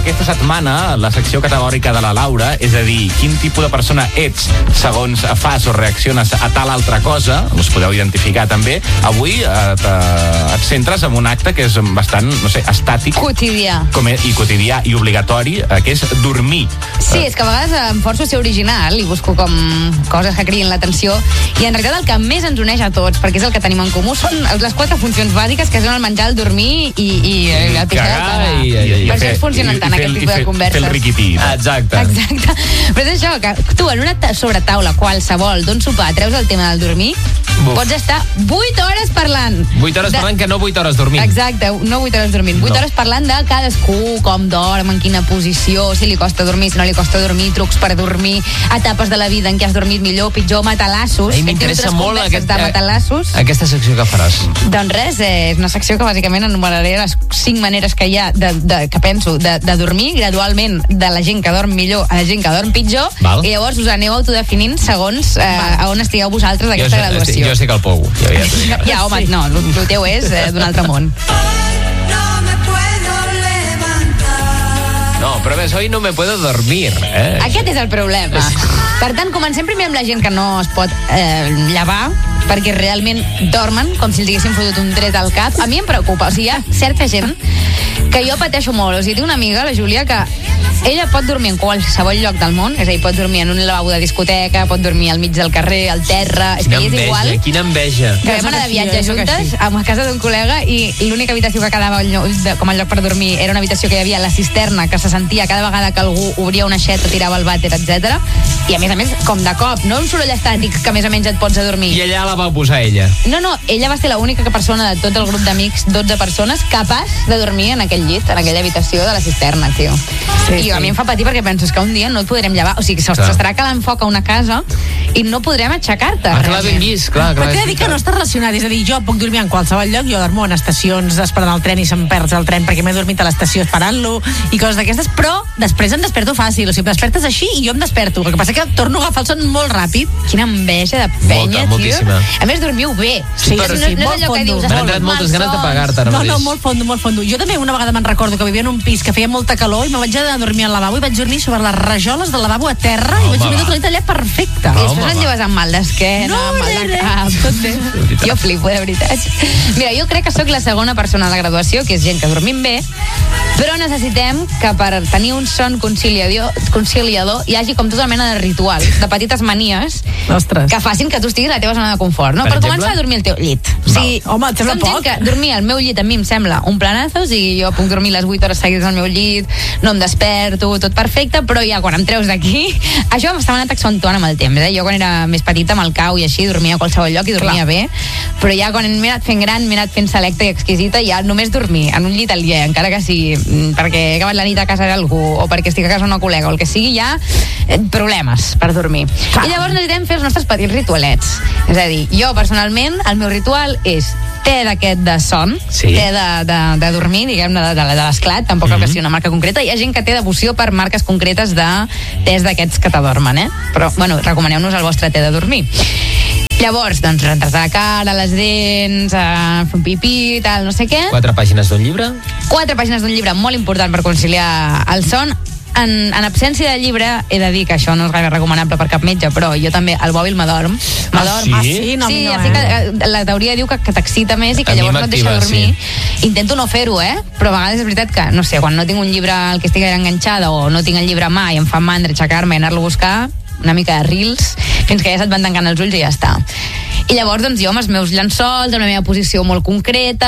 aquesta setmana la secció categòrica de la Laura, és a dir, quin tipus de persona ets segons fas o reacciones a tal altra cosa, us podeu identificar també. Avui et centres en un acte que és bastant, no sé, estàtic. Quotidià. I quotidià i obligatori, que és dormir. Sí, és que a vegades em forço a ser original i busco com coses que cridin l'atenció, i en realitat el que més ens uneix a tots, perquè és el que tenim en comú, són les 4 funcions bàsiques, que són el menjar, el dormir i el pixar de cagar. Per això funcionen tant aquest tipus de converses. Fer el riquití. Exacte. Però és això, que tu en una sobretaula qualsevol d'un sopar treus el tema del dormir, pots estar 8 hores parlant. 8 hores parlant, que no 8 hores dormint. Exacte, no 8 hores dormint. 8 hores parlant de cadascú, com dorm, en quina posició, si li costa dormir, si no li costa dormir, trucs per dormir, etapes de la vida en què has dormit millor, pitjor, matalassos. M'interessa molt aquesta secció que faràs. Doncs res, és una secció que bàsicament enumeraré les 5 maneres que hi ha que penso de dormir, gradualment de la gent que dorm millor a la gent que dorm pitjor. I llavors us aneu autodefinint segons a on estigueu vosaltres d'aquesta graduació. Jo sé que el pogo. Ja, home, no, el teu és d'un altre món. No, però ves, hoy no me puedo dormir. Aquest és el problema. Per tant, comencem primer amb la gent que no es pot llevar, perquè realment dormen com si els haguessin fotut un tret al cap. A mi em preocupa, o sigui, hi ha certa gent que jo pateixo molt. O sigui, tinc una amiga, la Júlia, que ella pot dormir en qualsevol lloc del món, és a dir, pot dormir en un lavabo de discoteca, pot dormir al mig del carrer, al terra, és que és igual. Quina enveja. Que vam anar de viatge juntes a casa d'un col·lega i l'única habitació que quedava com a lloc per dormir era una habitació que hi havia a la cisterna, que se sentia cada vegada que algú obria una aixeta, tirava el vàter, etc. I a més, com de cop, no un soroll estàtic que més o menys et pots adormir. I allà la va posar ella. No, ella va ser l'única persona de tot el grup d'amics, 12 persones, capaç de dormir en aquell llit, en aquella habitació de la cisterna, tio. I a mi em fa patir perquè penses que un dia no et podrem llevar, o sigui, s'estarà calant foc a una casa i no podrem aixecar-te. Clar, ben vist, clar. Però t'he de dir que no està relacionat, és a dir, jo puc dormir en qualsevol lloc, jo dormo en estacions esperant el tren i se'm perd el tren perquè m'he dormit a l'estació esperant-lo i coses d'aquestes, però després em desperto fàcil, o sigui, em despertes així i jo em desperto, el que passa que torno a agafar el son molt ràpid. Quina enveja de penya, tio. A més, dormiu bé. Sí, no és allò que dius, m'han entrat moltes ganes de pagar-te. No, molt fondo. Jo també una vegada me'n recordo que vivia en un pis que feia molta calor i me vaig anar a dormir al lavabo i vaig dormir sobre les rajoles del lavabo a terra i vaig dormir tota la nit allà perfecte. I després et lleves amb mal d'esquena, mal de cap, tot bé. Jo flipo, de veritat. Mira, jo crec que sóc la segona persona de la graduació, que és gent que dormim bé, però necessitem que per tenir un son conciliador hi hagi com tota mena de ritual, de petites manies que facin que tu estiguis a la teva zona de confort, no? Per començar a dormir al teu llit. Home, et sembla poc? Que dormir al meu llit a mi em sembla un planazo, o sigui, jo puc dormir les 8 hores seguides al meu llit, no em desperto, tot perfecte, però ja quan em treus d'aquí, això m'estava anant accentuant amb el temps, Jo quan era més petita, amb el cau i així, dormia a qualsevol lloc i dormia bé, però ja quan m'he anat fent gran, m'he anat fent selecta i exquisita, ja només dormir en un llit aliè, encara que sigui perquè he acabat la nit a casa d'algú o perquè estic a casa d'una col·lega o el que sigui, ja problemes per dormir. I llavors necessitem fer els nostres petits ritualets. És a dir, jo personalment, el meu ritual és té d'aquest de son, té de dormir, diguem-ne, de l'esclat, tampoc cal que sigui una marca concreta. Hi ha gent que té devoció per marques concretes de tés d'aquests que t'adormen, Però, bueno, recomaneu-nos el vostre té de dormir. Llavors, doncs, rentar-te la cara, les dents, fer un pipí, tal, no sé què. 4 pàgines d'un llibre? 4 pàgines d'un llibre, molt important per conciliar el son. En absència de llibre, he de dir que això no és gaire recomanable per cap metge, però jo també, el mòbil m'adorm. Sí? No, sí, que la teoria diu que t'excita més i que llavors no et deixa dormir. Intento no fer-ho, però a vegades és veritat que, no sé, quan no tinc un llibre al que estic enganxada o no tinc el llibre a mà i em fa mandra aixecar-me i anar-lo a buscar, una mica de reels, fins que ja se't van tancant els ulls i ja està. I llavors, doncs, jo amb els meus llençols, amb la meva posició molt concreta,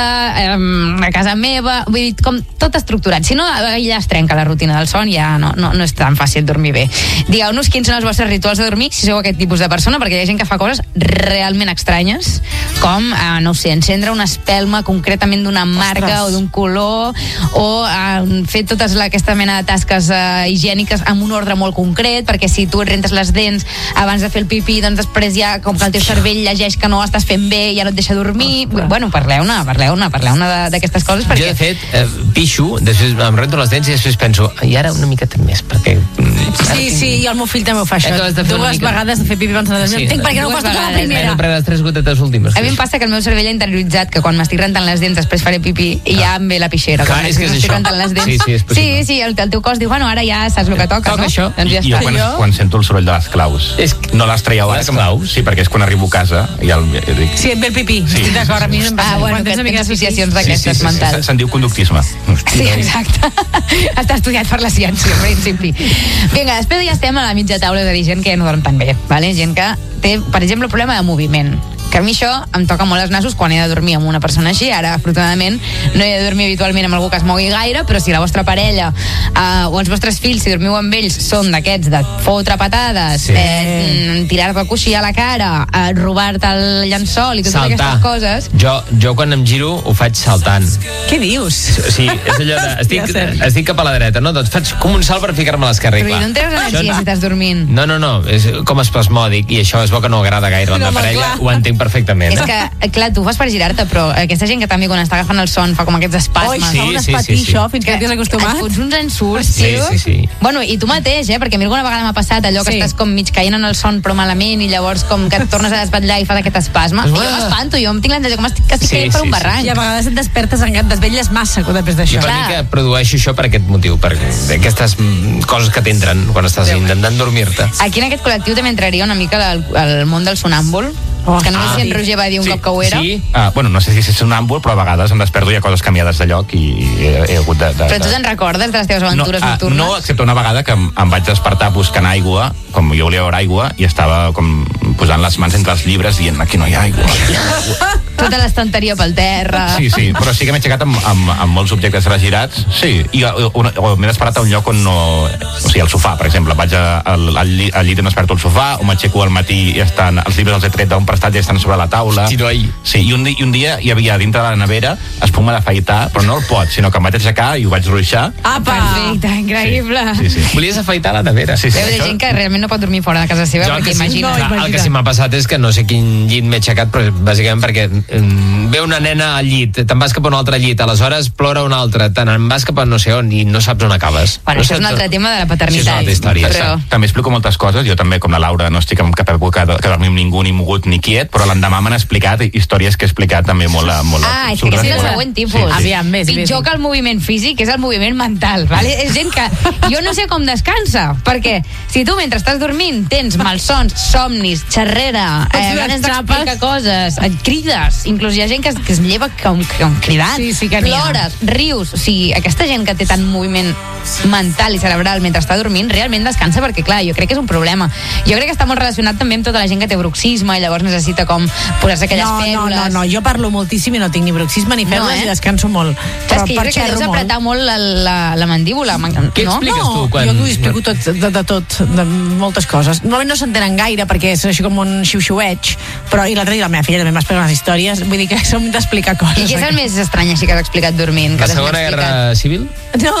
a casa meva, vull dir, com tot estructurat. Si no, ja es trenca la rutina del son, ja no és tan fàcil dormir bé. Digueu-nos quins són els vostres rituals de dormir, si sou aquest tipus de persona, perquè hi ha gent que fa coses realment estranyes, com, no sé, encendre una espelma concretament d'una marca o d'un color, o fer totes aquesta mena de tasques higièniques amb un ordre molt concret, perquè si tu et rentes les dents abans de fer el pipí, doncs després ja, com que el teu cervell llegeix llegeix que no estàs fent bé, ja no et deixa dormir. Bueno, parleu-ne d'aquestes coses, Jo, perquè... de fet, pixo, després em rento les dents i després penso, i ara una miqueta més, perquè... Sí, i el meu fill també ho fa, això. Que has de fer una Dues mica- vegades de fer pipi abans de dormir. Sí. Entenc perquè no ho Dues fas tota la vegades, primera. M'he pres les 3 gotetes últimes. A mi em passa que el meu cervell ha interioritzat que quan m'estic rentant les dents després faré pipí i ja em ve la pixera. Clar, quan és que és m'estic això. rentant les dents. Sí, és possible. Sí, el teu cos diu, bueno, ara ja saps el que toca, Toca no? això. Doncs ja I jo està. quan sento el soroll de les claus. No les traieu ara? Les claus? Sí, perquè és quan arribo a casa i dic... Sí, et ve el pipí. Sí. Estic d'acord, a mi em passa. Bueno, Quan que tens una tens mica de pipí. associacions d'aquestes mentals. Se'n diu conductisme. Sí, exacte. Està estudiat per la ciència, en principi. Vinga, després ja estem a la mitja taula, és a dir, gent que no dorm tan bé, vale? Gent que té, per exemple, problema de moviment. Que a mi això em toca molt els nassos quan he de dormir amb una persona així. Ara, afortunadament, no he de dormir habitualment amb algú que es mogui gaire, però si la vostra parella o els vostres fills, si dormiu amb ells, són d'aquests de fotre patades, tirar-te el coixí a la cara, robar-te el llençol i totes aquestes coses... Jo quan em giro ho faig saltant. Què dius? Sí, és allò de... Ja sé. Estic cap a la dreta, no? Doncs faig com un salt per ficar-me a l'esquerra. Però d'on treus energia si estàs dormint? No, és com espasmòdic i això és bo que no agrada gaire a la home, parella, clar. ho entenc perfectament. És que, clar, tu ho fas per girar-te, però aquesta gent que també quan està agafant el son fa com aquests espasmes. sí, Fa un sí, espatí, sí. això, fins que t'hi has acostumat. Et fots uns ensurts, Sí, tio. sí. Bueno, i tu mateix, perquè a mi alguna vegada m'ha passat allò que Sí. estàs com mig caient en el son però malament i llavors com que et tornes a desvetllar i fas aquest espasme. I jo m'espanto, jo em tinc l'entenció com estic caient per un barranc. I a vegades et despertes, et desvetlles massa després Jo d'això. per Clar. mi que produeixo això per aquest motiu, per aquestes coses que t'entren quan estàs intentant dormir-te. Aquí en aquest col·lectiu també entraria una mica el món del sonàmbul, que no sé si en Roger va dir un cop que ho era. Sí? Bueno, no sé si és sonàmbul, però a vegades em desperto i hi ha coses canviades de lloc i he hagut de... Però tu te'n recordes de les teves aventures nocturnes? No, excepte una vegada que em vaig despertar buscant aigua, com jo volia veure aigua, i estava com posant les mans entre els llibres dient, aquí no hi ha aigua. Tota l'estanteria pel terra. Sí, però sí que m'he aixecat amb molts objectes regirats, sí, o m'he despertat a un lloc on no... O sigui, al sofà, per exemple, vaig al llit i em desperto al sofà, o m'aixeco al matí i estan, els llibres els he tret d'un prestat i estan sobre la taula. Hosti, noi. Sí, i un dia hi havia dintre de la nevera espuma d'afaitar, però no el pot, sinó que em vaig aixecar i ho vaig ruixar. Apa! Perfecte, increïble. Sí. Volies afaitar la nevera? Sí. Veu de gent que realment no pot dormir fora de casa seva, perquè imagina. El que sí m'ha passat és que no sé quin llit m'he aixecat, però bàsicament perquè ve una nena al llit, te'n vas cap a un altre llit, aleshores plora un altre, te'n vas cap a no sé on i no saps on acabes. Bueno, no això és un altre tema de la paternitat. Sí, és una altra història. Però... També explico moltes coses, jo també, com la Laura, no estic en cap època que dormir amb ningú, ni mogut, ni quiet, però l'endemà m'han explicat històries que he explicat també molt és que aquest és el següent tipus. Sí. Aviam, més. Pitjor que el moviment físic és el moviment mental, vale? És gent que jo no sé com descansa, perquè si tu mentre estàs dormint tens malsons, somnis, xerrera, ganes d'explicar coses, et crides, inclús hi ha gent que es lleva com cridant, Sí, que n'hi ha. plores, rius, o sigui, aquesta gent que té tant moviment mental i cerebral mentre està dormint realment descansa, perquè clar, jo crec que és un problema. Jo crec que està molt relacionat també amb tota la gent que té bruxisme i llavors necessita com posar-se aquelles fèrmules. No, jo parlo moltíssim i no tinc ni bruxisme ni fèrmules i descanso molt. Però és que jo crec que deus apretar molt la mandíbula. Què expliques tu? Jo ho explico tot, de tot, de moltes coses. Normalment no s'entenen gaire perquè és així com un xiu-xiueig, però i l'altre dia la meva filla també m'explica unes històries, vull dir que som d'explicar coses. I què és el més estrany així que has explicat dormint? La Segona Guerra Civil?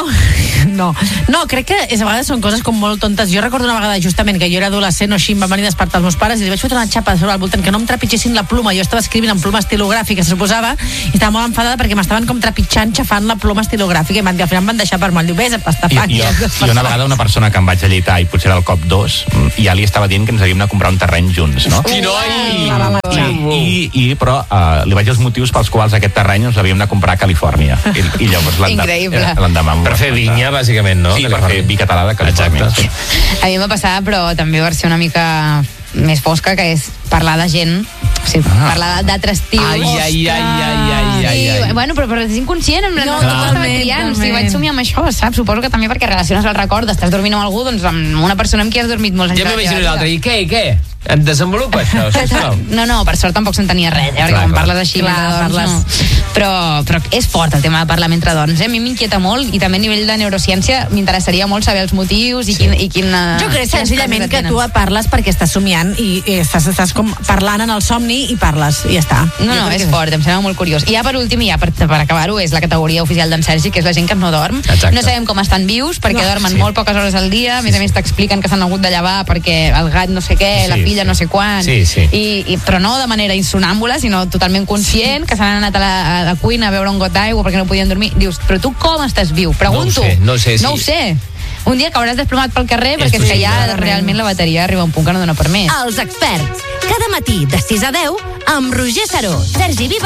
No, crec que a vegades són coses com molt tontes. Jo recordo una vegada justament que jo era adolescent o així, em van venir a despertar els meus pares i li vaig fotre una xapa sobre el voltant que no em trepitgessin la pluma. Jo estava escrivint en pluma estilogràfica, se suposava, i estava molt enfadada perquè m'estaven com trepitjant, xafant la pluma estilogràfica i al final em van deixar per mal. Diu, vés a pastar fang. I una vegada una persona que em vaig allitar, i potser era el cop 2, ja li estava dient que ens havíem de comprar un terreny junts, no? Però li vaig dir els motius pels quals aquest terreny ens l'havíem de comprar a Califòrnia. I llavors l'endemà... Per fer vinya, bàsicament, no? Sí, per fer vi català de Califòrnia. Exacte. A mi m'ha passat, però també versió una mica més fosca, que és parlar de gent, o sigui, parlar d'altres tios. Ai. Bueno, però és inconscient, no estava criant, o sigui, vaig somiar amb això, saps? Suposo que també perquè relaciones el record, estàs dormint amb algú, doncs amb una persona amb qui has dormit molts anys. Ja m'imagino l'altre, i què? Em desenvolupa això, sisplau. No, per sort tampoc s'entenia res, perquè quan parles així mentre dorms, però és fort el tema de parlar mentre dorms, a mi m'inquieta molt, i també a nivell de neurociència m'interessaria molt saber els motius i quina... Jo crec senzillament que tu parles perquè estàs somiant i estàs com parlant en el somni i parles, i ja està. No, és fort, em sembla molt curiós. I ja per últim, i ja per acabar-ho, és la categoria oficial d'en Sergi, que és la gent que no dorm. Exacte. No sabem com estan vius, perquè dormen molt poques hores al dia, a més t'expliquen que s'han hagut de llevar perquè el gat no sé què, la filla de no sé quan. Sí. Però no de manera insonàmbula, sinó totalment conscient, que s'han anat a la cuina a beure un got d'aigua perquè no podien dormir. Dius, però tu com estàs viu? Pregunto. No ho sé. No ho sé. Un dia que hauràs desplomat pel carrer perquè és que ja realment la bateria arriba a un punt que no dona per més. Els experts. Cada matí de 6 a 10 amb Roger Saró, Sergi Viva